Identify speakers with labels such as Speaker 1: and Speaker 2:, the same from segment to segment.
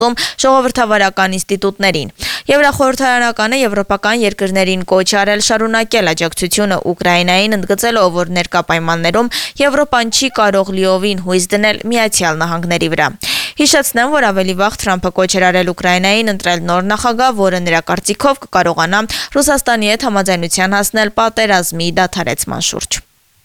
Speaker 1: ժողովրդավարական ինստիտուտներին։ Եվրախորհրդարանականը եվրոպական երկրներին կոչ արել շարունակել աջակցությունը Ուկրաինային, ընդգծելով, որ ներկա պայմաններում Եվրոպան չի կարող լիովին հույս դնել Միացյալ Նահանգների վրա։ Հիշեցնեմ, որ ավելի վաղ Թրամփը կոչ էր արել Ուկրաինային ընտրել նոր նախագահ, որը նրա կարծիքով կկարողանա Ռուսաստանի հետ համաձայնության հասնել պատերազմի դադարեցման շուրջ։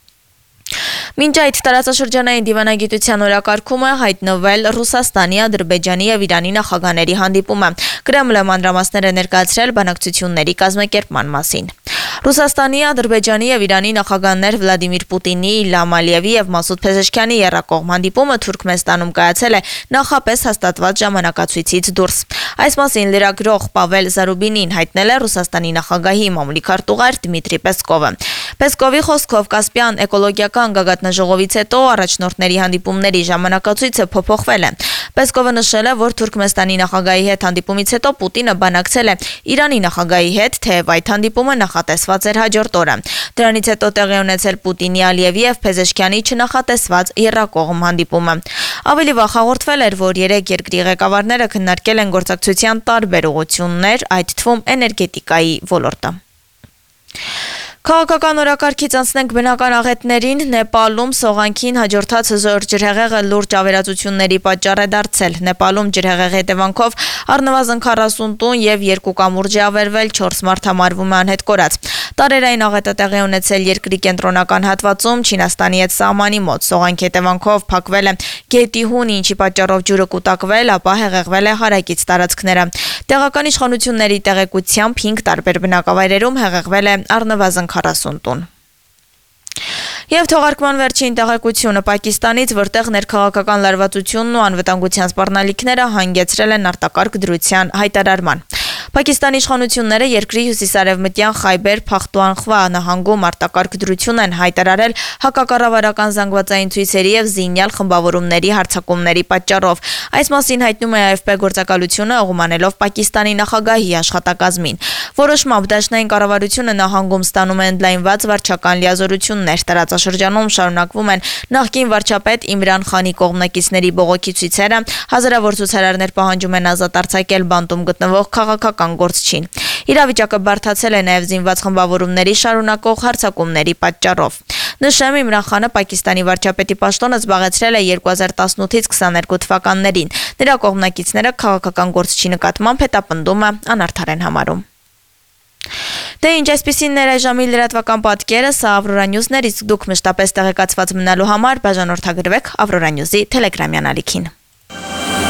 Speaker 1: Մինչ այդ տարածաշրջանային դիվանագիտության օրակարգումը հայտնվել Ռուսաստանի, Ադրբեջանի եւ Իրանի նախագահների հանդիպումը։ Կրեմլը մանրամասներ է ներկայացրել բանակցությունների կազմակերպման մասին։ Ռուսաստանի, Ադրբեջանի եւ Իրանի նախագահներ Վլադիմիր Պուտինի, Իլհամ Ալիևի եւ Մասուդ Փեզեշքյանի եռակողմ հանդիպումը Թուրքմենստանում կայացել է նախապես հաստատված ժամանակացույցից դուրս։ Այս մասին լրագրող Պավել Զարուբինին հայտնել է Ռուսաստանի նախագահի մամուլի քարտուղար Դմիտրի Պեսկովը։ Պեսկովի խոսքով Կասպյան էկոլոգիական գագաթնաժողովից հետո առաջնորդների հանդիպումների ժամանակացույցը փոփոխվել է։ Պեսկովը նշել է, որ Թուրքմենստանի նախագահի հետ հանդիպումից հետո Պուտինը բանակցել է Իրանի նախագահի հետ, թեև այդ հանդիպումը նախատեսված էր հաջորդ օրը։ Դրանից հետո տեղի ունեցել Պուտինի, Ալիևի եւ Փեզեշքյանի չնախատեսված եռակողմ հանդիպումը։ Ավելի վաղ հաղորդվել էր, որ երեք երկրի ղեկավարները քննարկել են գործակցության տարբեր ուղղություններ, այդ թվում էներգետիկայի ոլորտը։ Քաղաքական օրակարգից անցնենք բնական աղետներին։ Նեպալում սողանքին հաջորդած հզոր ջրհեղեղը լուրջ ավերածությունների պատճառ է դարձել։ Նեպալում ջրհեղեղի հետևանքով առնվազն 40 տուն եւ 2 կամուրջ է ավերվել, 4 մարդ համարվում է անհետ կորած։ Տարերային աղետը տեղի ունեցել երկրի կենտրոնական հատվածում, Չինաստանի հետ սահմանի մոտ։ Սողանքի հետևանքով փակվել է գետի հունի, ինչի պատճառով ջուրը կուտակվել, ապա հեղեղվել է հարակից տարածքները։ Տեղական իշխանությունների տեղեկությամբ 5 տարբեր բնակավայրերում հեղեղվել է առնվազն 40 տուն։ Եվ թողարկման վերջին տեղեկությունը Պակիստանից, որտեղ ներքաղաքական լարվածությունն ու անվտանգության սպառնալիքները հանգեցրել են արտակարգ դրության հայտարարման։ Պակիստանի իշխանությունները երկրի հյուսիսարևմտյան Խայբեր Փախտուանխվա նահանգում արտակարգ դրություն են հայտարարել հակակառավարական զանգվածային ցույցերի եւ զինյալ խմբավորումների հարձակումների պատճառով։ Այս մասին հայտնում է AFP գործակալությունը, օգմանելով Պակիստանի նախագահի աշխատակազմին։ Որոշմամբ դաշնային կառավարությունը նահանգում ստանում է ընդլայնված վարչական լիազորություններ։ Տարածաշրջանում շարունակվում են նախկին վարչապետ Իմրան Խանի կողմնակիցների բողոքի ցույցերը, հազարավոր ցուցարարներ պահանջում են ազատ արձակել բանտում գտնվող քաղաքական գործչին։ Իրավիճակը բարդացել է նաև զինված խմբավորումների շարունակող հարձակումների պատճառով։ Նշեմ, Իմրան Խանը Պակիստանի վարչապետի պաշտոնը զբաղեցրել է 2018-ից 22 թվականներին։ Նրա կողմնակիցները քաղաքական գործչի նկատմամբ հետապնդումը անարդար են համարում։ Դե ինչ, այսպիսին էր այժմի լրատվական պատկերը, սա Ավրորա Նյուզն էր, իսկ դուք մշտապես տեղեկացված մնալու համար բաժանորդագրվեք Ավրորա Նյուզի Թելեգրամյան ալիքին։